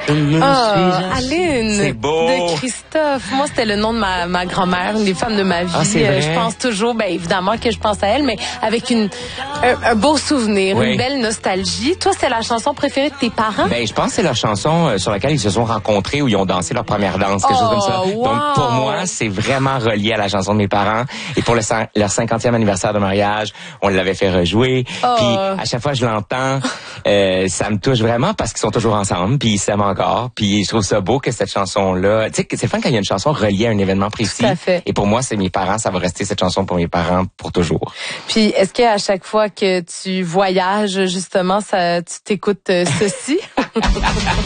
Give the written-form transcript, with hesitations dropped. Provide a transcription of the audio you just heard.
Je me suis Aline. C'est beau. De Christophe. Moi, c'était le nom de ma grand-mère, une des femmes de ma vie. Ah, c'est vrai? Je pense toujours, évidemment que je pense à elle, mais avec un beau souvenir, Oui. une belle nostalgie. Toi, c'est la chanson préférée de tes parents? Je pense que c'est leur chanson sur laquelle ils se sont rencontrés, où ils ont dansé leur première danse, quelque chose comme ça. Wow. Donc, pour moi, c'est vraiment relié à la chanson de mes parents. Et pour leur 50e anniversaire de mariage, on l'avait fait rejouer. Puis, à chaque fois que je l'entends, ça me touche vraiment parce qu'ils sont toujours ensemble, puis ils s'aiment encore. Puis, je trouve ça beau que cette chanson-là... Tu sais, c'est le fun quand il y a une chanson reliée à un événement précis. Tout à fait. Et pour moi, c'est mes parents. Ça va rester cette chanson pour mes parents pour toujours. Puis, est-ce qu'à chaque fois que tu voyages, justement, tu t'écoutes ceci?